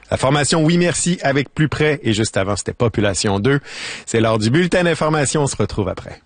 La formation Oui Merci avec Plus Près et juste avant, c'était Population 2. C'est l'heure du bulletin d'information. On se retrouve après.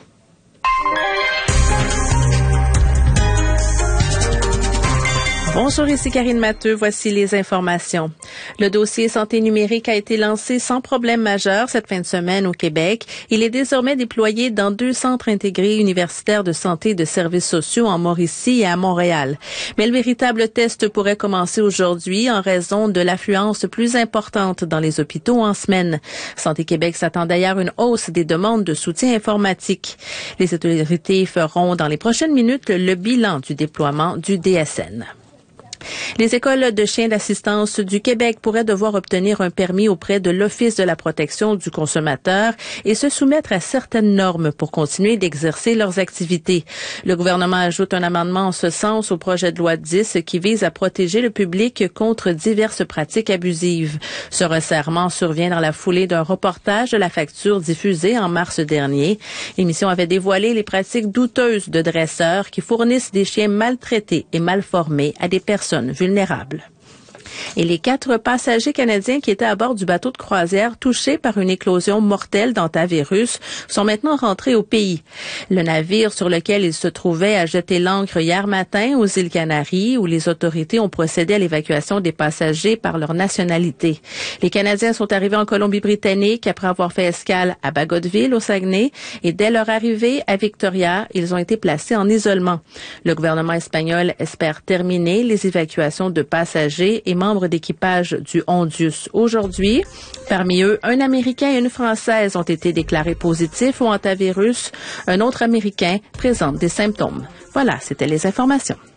Bonjour, ici Karine Matteux. Voici les informations. Le dossier santé numérique a été lancé sans problème majeur cette fin de semaine au Québec. Il est désormais déployé dans 2 centres intégrés universitaires de santé et de services sociaux en Mauricie et à Montréal. Mais le véritable test pourrait commencer aujourd'hui en raison de l'affluence plus importante dans les hôpitaux en semaine. Santé Québec s'attend d'ailleurs à une hausse des demandes de soutien informatique. Les autorités feront dans les prochaines minutes le bilan du déploiement du DSN. Les écoles de chiens d'assistance du Québec pourraient devoir obtenir un permis auprès de l'Office de la protection du consommateur et se soumettre à certaines normes pour continuer d'exercer leurs activités. Le gouvernement ajoute un amendement en ce sens au projet de loi 10 qui vise à protéger le public contre diverses pratiques abusives. Ce resserrement survient dans la foulée d'un reportage de La Facture diffusé en mars dernier. L'émission avait dévoilé les pratiques douteuses de dresseurs qui fournissent des chiens maltraités et mal formés à des personnes vulnérables. Et les 4 passagers canadiens qui étaient à bord du bateau de croisière touchés par une éclosion mortelle d'hantavirus sont maintenant rentrés au pays. Le navire sur lequel ils se trouvaient a jeté l'ancre hier matin aux îles Canaries où les autorités ont procédé à l'évacuation des passagers par leur nationalité. Les Canadiens sont arrivés en Colombie-Britannique après avoir fait escale à Bagotville au Saguenay et dès leur arrivée à Victoria, ils ont été placés en isolement. Le gouvernement espagnol espère terminer les évacuations de passagers et membres d'équipage du Hondius aujourd'hui. Parmi eux, un Américain et une Française ont été déclarés positifs au hantavirus. Un autre Américain présente des symptômes. Voilà, c'était les informations.